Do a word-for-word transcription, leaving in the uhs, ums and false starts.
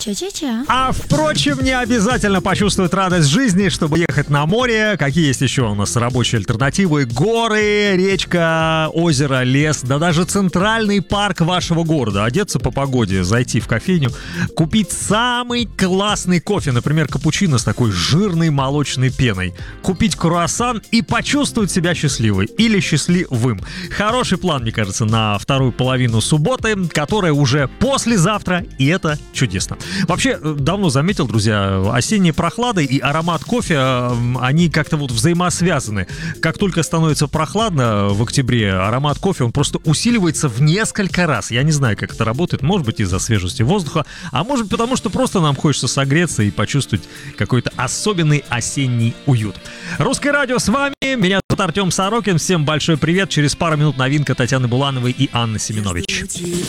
Ча-ча-ча. А впрочем, не обязательно почувствовать радость жизни, чтобы ехать на море. Какие есть еще у нас рабочие альтернативы? Горы, речка, озеро, лес, да даже центральный парк вашего города. Одеться по погоде, зайти в кофейню, купить самый классный кофе, например, капучино с такой жирной молочной пеной, купить круассан и почувствовать себя счастливой или счастливым. Хороший план, мне кажется, на вторую половину субботы, которая уже послезавтра, и это чудесно. Вообще, давно заметил, друзья, осенняя прохлада и аромат кофе, они как-то вот взаимосвязаны. Как только становится прохладно в октябре, аромат кофе, он просто усиливается в несколько раз. Я не знаю, как это работает, может быть, из-за свежести воздуха, а может быть, потому что просто нам хочется согреться и почувствовать какой-то особенный осенний уют. Русское радио с вами, меня зовут Артем Сорокин, всем большой привет. Через пару минут новинка Татьяны Булановой и Анны Семенович.